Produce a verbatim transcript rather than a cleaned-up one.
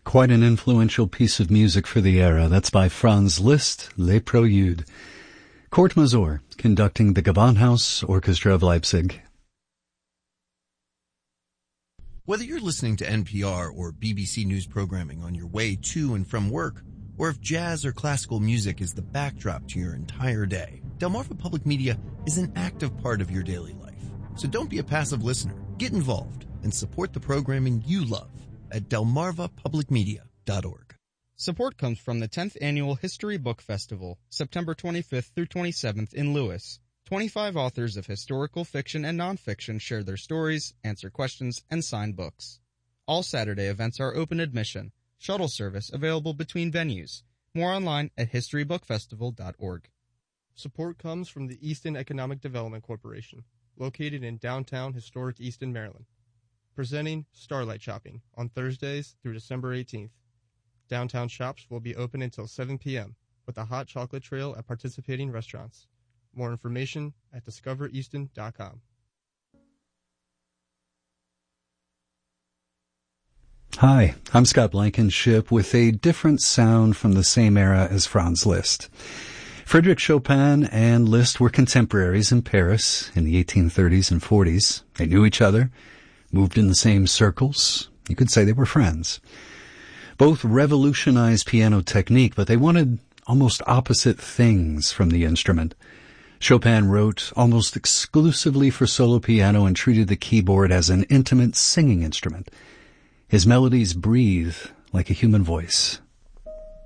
Quite an influential piece of music for the era. That's by Franz Liszt, Les Préludes. Kurt Masur, conducting the Gewandhaus Orchestra of Leipzig. Whether you're listening to N P R or B B C News programming on your way to and from work, or if jazz or classical music is the backdrop to your entire day, Delmarva Public Media is an active part of your daily life. So don't be a passive listener. Get involved and support the programming you love at delmarva public media dot org. Support comes from the tenth Annual History Book Festival, September twenty-fifth through twenty-seventh in Lewis. twenty-five authors of historical fiction and nonfiction share their stories, answer questions, and sign books. All Saturday events are open admission. Shuttle service available between venues. More online at history book festival dot org. Support comes from the Easton Economic Development Corporation, located in downtown historic Easton, Maryland. Presenting Starlight Shopping on Thursdays through December eighteenth. Downtown shops will be open until seven p.m. with a hot chocolate trail at participating restaurants. More information at discover easton dot com. Hi, I'm Scott Blankenship with a different sound from the same era as Franz Liszt. Frédéric Chopin and Liszt were contemporaries in Paris in the eighteen thirties and forties. They knew each other, moved in the same circles. You could say they were friends. Both revolutionized piano technique, but they wanted almost opposite things from the instrument. Chopin wrote almost exclusively for solo piano and treated the keyboard as an intimate singing instrument. His melodies breathe like a human voice.